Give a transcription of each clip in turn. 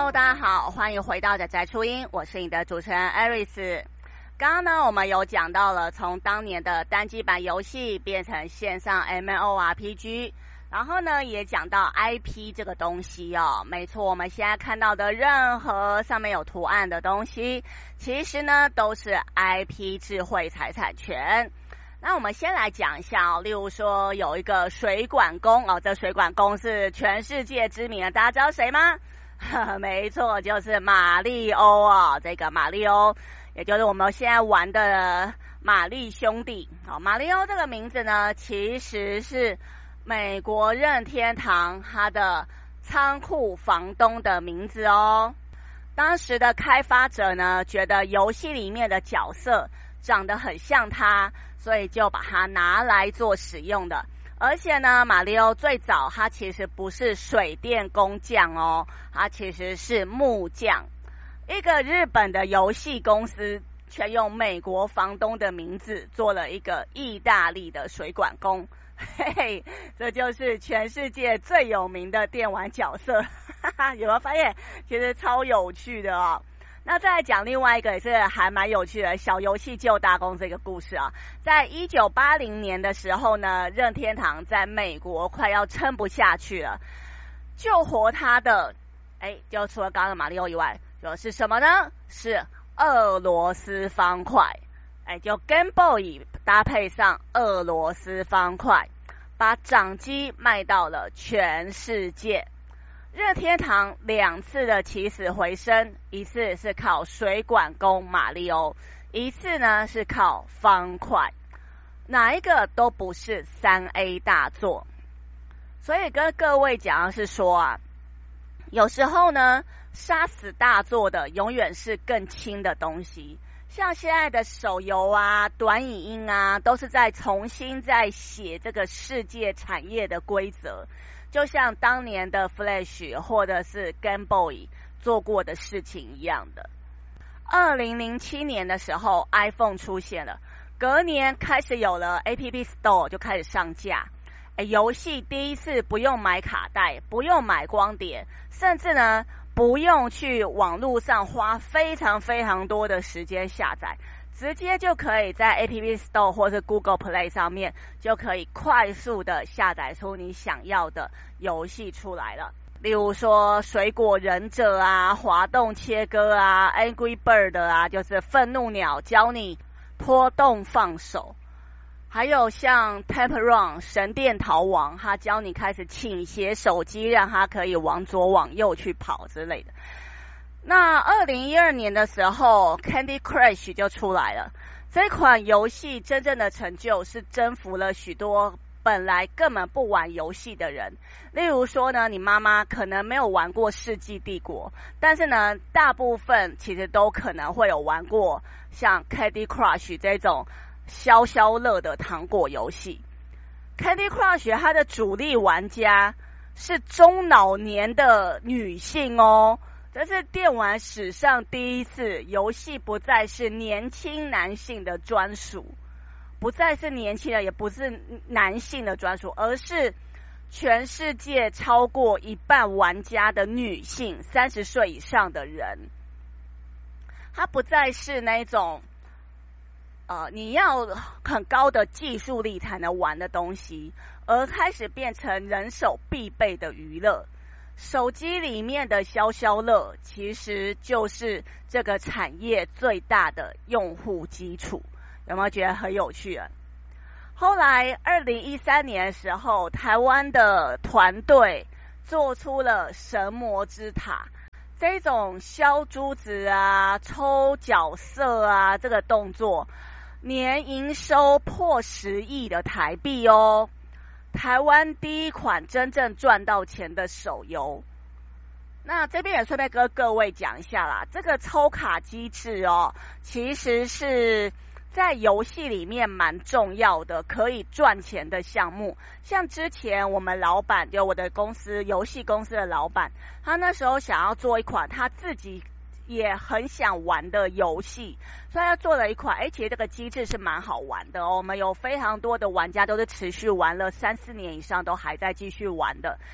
Hello， 大家好，欢迎回到宅宅初音，我是你的主持人 Aris。刚刚呢，我们有讲到了从当年的单机版游戏变成线上 MMORPG， 然后呢，也讲到 IP 这个东西哦。没错，我们现在看到的任何上面有图案的东西，其实呢都是 IP 智慧财产权。那我们先来讲一下哦，例如说有一个水管工哦，这水管工是全世界知名的，大家知道谁吗？没错，就是马里欧哦，这个马里欧，也就是我们现在玩的马力兄弟。好，马里欧这个名字呢，其实是美国任天堂它的仓库房东的名字哦。当时的开发者呢，觉得游戏里面的角色长得很像他，所以就把它拿来做使用的。而且呢，马里欧最早他其实不是水电工匠哦，他其实是木匠。一个日本的游戏公司却用美国房东的名字做了一个意大利的水管工，嘿嘿，这就是全世界最有名的电玩角色，哈哈，有没有发现其实超有趣的哦？那再来讲另外一个也是还蛮有趣的小游戏救大功这个故事啊，在1980年的时候呢，任天堂在美国快要撑不下去了，救活他的就除了刚刚的马里奥以外，就是什么呢？是俄罗斯方块，就 Game Boy 搭配上俄罗斯方块，把掌机卖到了全世界。任天堂2次的起死回生，一次是靠水管工马里欧，一次呢是靠方块，哪一个都不是3A 大作。所以跟各位讲的是说啊，有时候呢，杀死大作的永远是更轻的东西。像现在的手游啊、短影音啊，都是在重新在写这个世界产业的规则。就像当年的 Flash 或者是 Game Boy 做过的事情一样的。2007年的时候 iPhone 出现了，隔年开始有了 App Store 就开始上架，游戏第一次不用买卡带，不用买光碟，甚至呢不用去网络上花非常非常多的时间下载，直接就可以在 App Store 或是 Google Play 上面就可以快速的下载出你想要的游戏出来了。例如说水果忍者啊、滑动切割啊、Angry Bird 啊，就是愤怒鸟教你拖动放手，还有像 Temple Run 神殿逃亡，他教你开始倾斜手机，让它可以往左往右去跑之类的。那2012年的时候 Candy Crush 就出来了，这款游戏真正的成就是征服了许多本来根本不玩游戏的人。例如说呢，你妈妈可能没有玩过世纪帝国，但是呢大部分其实都可能会有玩过像 Candy Crush 这种消消乐的糖果游戏。 Candy Crush 它的主力玩家是中老年的女性哦，这是电玩史上第一次游戏不再是年轻男性的专属，不再是年轻人，也不是男性的专属，而是全世界超过1半玩家的女性，30岁以上的人。它不再是那种你要很高的技术力才能玩的东西，而开始变成人手必备的娱乐。手机里面的消消乐其实就是这个产业最大的用户基础，有没有觉得很有趣啊？后来2013年的时候，台湾的团队做出了神魔之塔，这种削珠子啊、抽角色啊，这个动作年营收破10亿的台币哦。台湾第一款真正赚到钱的手游。那这边也顺便跟各位讲一下啦，这个抽卡机制哦，其实是在游戏里面蛮重要的，可以赚钱的项目。像之前我们老板，就我的公司游戏公司的老板，他那时候想要做一款他自己也很想玩的游戏，所以他做了一款，其实这个机制是蛮好玩的哦。我们有非常多的玩家都是持续玩了3-4年以上，都还在继续玩的。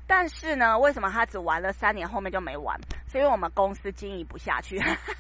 但是呢，为什么他只玩了3年，后面就没玩？是因为我们公司经营不下去。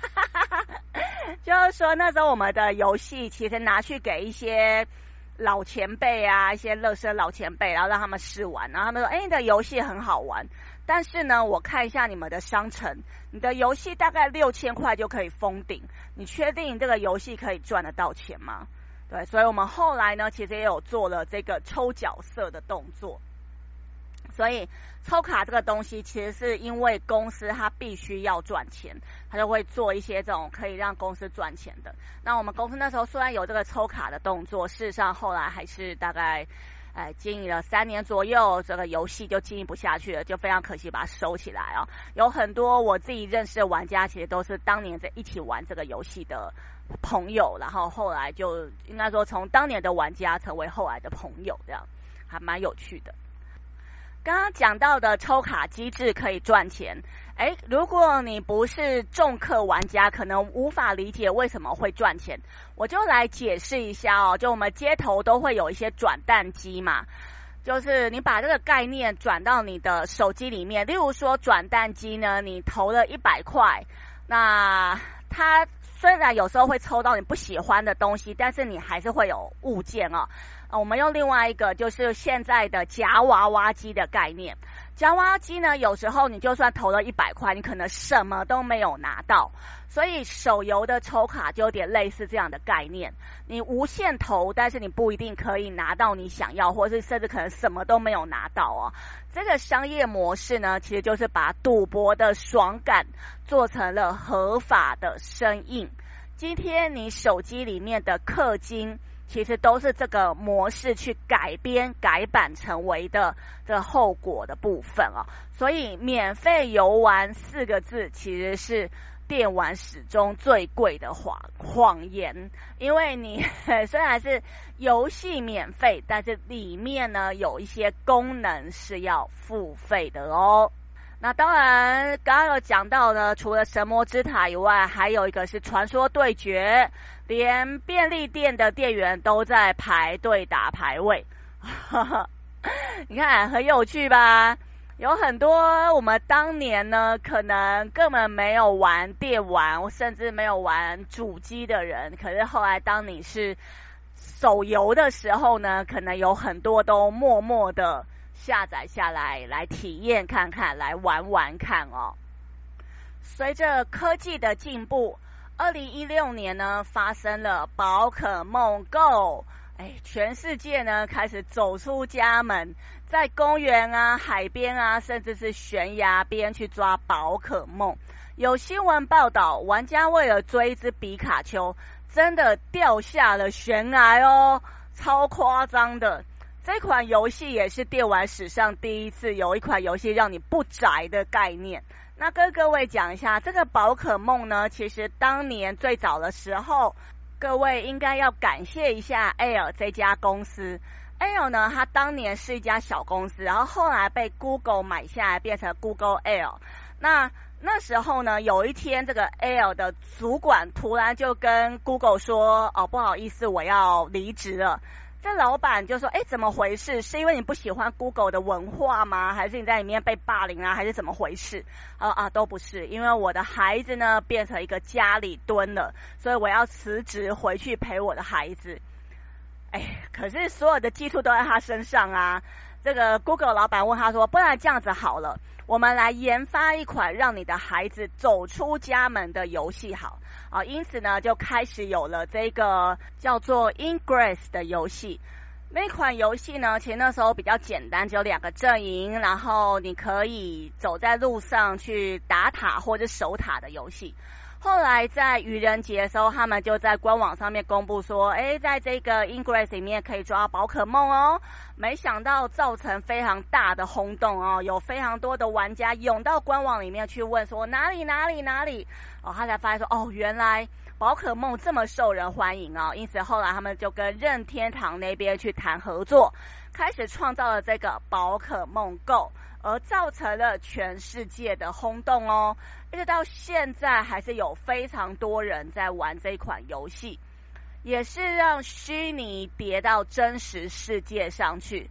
就是说那时候我们的游戏其实拿去给一些老前辈啊，一些乐色老前辈，然后让他们试玩，然后他们说你的游戏很好玩，但是呢我看一下你们的商城，你的游戏大概6000块就可以封顶，你确定这个游戏可以赚得到钱吗？对，所以我们后来呢其实也有做了这个抽角色的动作。所以抽卡这个东西其实是因为公司它必须要赚钱，它就会做一些这种可以让公司赚钱的。那我们公司那时候虽然有这个抽卡的动作，事实上后来还是大概经营了3年左右，这个游戏就经营不下去了，就非常可惜把它收起来哦。有很多我自己认识的玩家其实都是当年在一起玩这个游戏的朋友，然后后来就应该说从当年的玩家成为后来的朋友，这样还蛮有趣的。刚刚讲到的抽卡机制可以赚钱，如果你不是重氪玩家，可能无法理解为什么会赚钱。我就来解释一下哦，就我们街头都会有一些转蛋机嘛，就是你把这个概念转到你的手机里面，例如说转蛋机呢，你投了100块，那它虽然有时候会抽到你不喜欢的东西，但是你还是会有物件哦。我们用另外一个就是现在的夹娃娃机的概念，夹娃娃机呢，有时候你就算投了100块，你可能什么都没有拿到，所以手游的抽卡就有点类似这样的概念，你无限投，但是你不一定可以拿到你想要，或是甚至可能什么都没有拿到哦。这个商业模式呢，其实就是把赌博的爽感做成了合法的生意。今天你手机里面的氪金其实都是这个模式去改编改版成为的这个后果的部分哦。所以免费游玩4个字其实是电玩史中最贵的谎言，因为你虽然是游戏免费，但是里面呢有一些功能是要付费的哦。那当然刚刚有讲到呢，除了神魔之塔以外，还有一个是传说对决，连便利店的店员都在排队打排位你看很有趣吧，有很多我们当年呢可能根本没有玩电玩，甚至没有玩主机的人，可是后来当你是手游的时候呢，可能有很多都默默的下载下来体验看看，来玩玩看哦。随着科技的进步，2016年呢发生了宝可梦 Go， 全世界呢开始走出家门，在公园啊、海边啊，甚至是悬崖边去抓宝可梦。有新闻报道，玩家为了追一只比卡丘，真的掉下了悬崖哦，超夸张的。这款游戏也是电玩史上第一次有一款游戏让你不宅的概念。那跟各位讲一下，这个宝可梦呢，其实当年最早的时候，各位应该要感谢一下 Air 这家公司。Air 呢，它当年是一家小公司，然后后来被 Google 买下来，变成 Google Air。那时候呢，有一天这个 Air 的主管突然就跟 Google 说，不好意思，我要离职了。这老板就说，怎么回事？是因为你不喜欢 Google 的文化吗？还是你在里面被霸凌啊？还是怎么回事？都不是，因为我的孩子呢变成一个家里蹲了，所以我要辞职回去陪我的孩子。可是所有的技术都在他身上啊。这个 Google 老板问他说，不然这样子好了，我们来研发一款让你的孩子走出家门的游戏好。因此呢就开始有了这个叫做 Ingress 的游戏。那款游戏呢其实那时候比较简单，只有2个阵营，然后你可以走在路上去打塔或者守塔的游戏。后来在愚人节的时候，他们就在官网上面公布说，在这个 Ingress 里面可以抓宝可梦哦。没想到造成非常大的轰动哦，有非常多的玩家涌到官网里面去问说哪里，他才发现说原来宝可梦这么受人欢迎哦。因此后来他们就跟任天堂那边去谈合作，开始创造了这个宝可梦 Go， 而造成了全世界的轰动哦。一直到现在还是有非常多人在玩这款游戏，也是让虚拟叠到真实世界上去。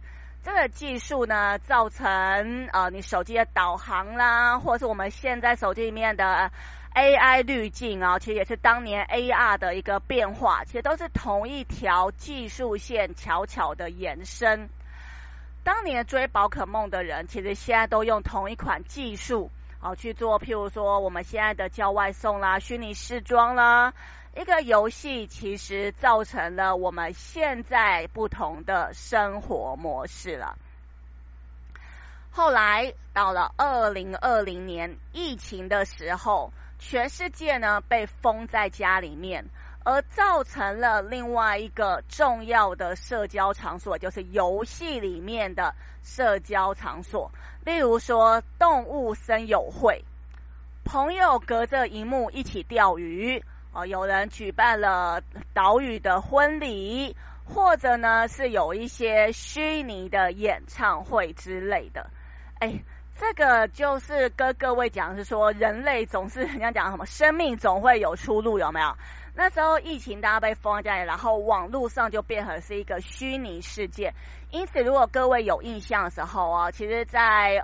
这个技术呢，造成你手机的导航啦，或者是我们现在手机里面的AI 滤镜啊，其实也是当年 AR 的一个变化，其实都是同一条技术线悄悄的延伸。当年追宝可梦的人，其实现在都用同一款技术去做，譬如说我们现在的叫外送啦、虚拟试装啦，一个游戏其实造成了我们现在不同的生活模式了。后来到了2020年疫情的时候，全世界呢被封在家里面，而造成了另外一个重要的社交场所，就是游戏里面的社交场所。例如说动物森友会，朋友隔着荧幕一起钓鱼，有人举办了岛屿的婚礼，或者呢是有一些虚拟的演唱会之类的。这个就是跟各位讲，是说人类总是人家讲什么生命总会有出路，有没有？那时候疫情大家被封在家里，然后网络上就变成是一个虚拟世界。因此如果各位有印象的时候其实在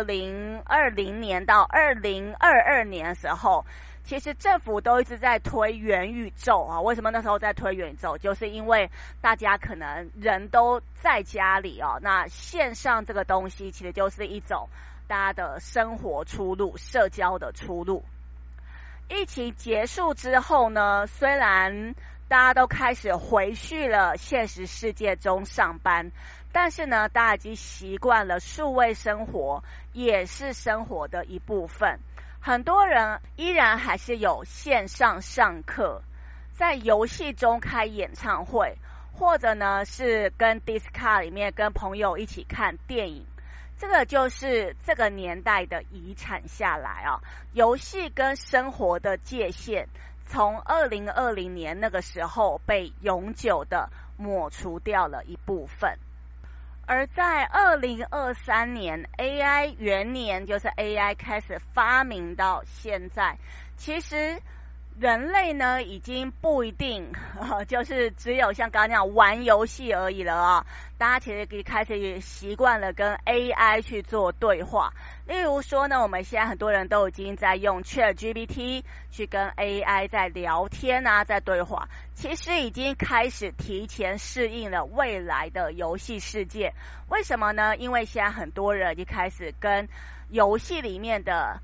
2020年到2022年的时候，其实政府都一直在推元宇宙为什么那时候在推元宇宙？就是因为大家可能人都在家里那线上这个东西其实就是一种大家的生活出路、社交的出路。疫情结束之后呢，虽然大家都开始回去了现实世界中上班，但是呢，大家已经习惯了数位生活，也是生活的一部分。很多人依然还是有线上上课，在游戏中开演唱会，或者呢是跟 Discord 里面跟朋友一起看电影。这个就是这个年代的遗产下来游戏跟生活的界限从2020年那个时候被永久的抹除掉了一部分。而在2023年 AI 元年，就是 AI 开始发明到现在，其实人类呢已经不一定就是只有像刚刚那样玩游戏而已了大家其实开始习惯了跟 AI 去做对话。例如说呢，我们现在很多人都已经在用 ChatGPT 去跟 AI 在聊天在对话，其实已经开始提前适应了未来的游戏世界。为什么呢？因为现在很多人已经开始跟游戏里面的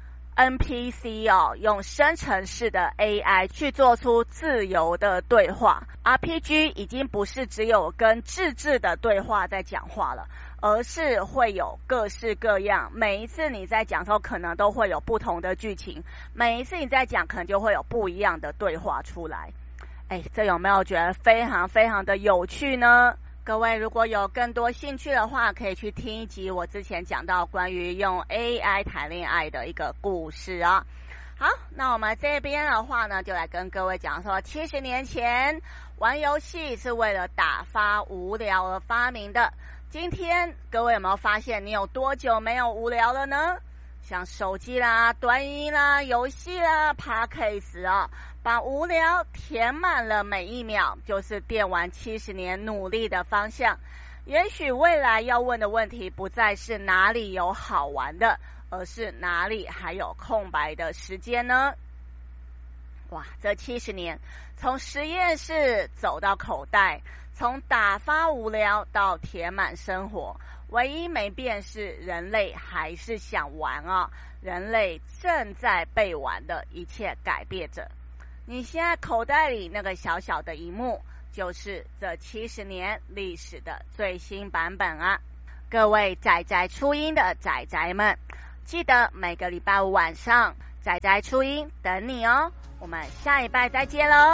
NPC 用生成式的 AI 去做出自由的对话。 RPG 已经不是只有跟自制的对话在讲话了，而是会有各式各样，每一次你在讲的时候可能都会有不同的剧情，每一次你在讲可能就会有不一样的对话出来。这有没有觉得非常非常的有趣呢？各位如果有更多兴趣的话，可以去听一集我之前讲到关于用 AI 谈恋爱的一个故事好，那我们这边的话呢，就来跟各位讲说70年前玩游戏是为了打发无聊而发明的。今天各位有没有发现你有多久没有无聊了呢？像手机啦、短影音啦、游戏啦、Podcast 把无聊填满了每一秒，就是电玩70年努力的方向。也许未来要问的问题不再是哪里有好玩的，而是哪里还有空白的时间呢？哇，这70年从实验室走到口袋，从打发无聊到填满生活，唯一没变是人类还是想玩人类正在被玩的一切改变着。你现在口袋里那个小小的萤幕，就是这70年历史的最新版本各位宅宅初音的宅宅们，记得每个礼拜五晚上宅宅初音等你我们下礼拜再见喽。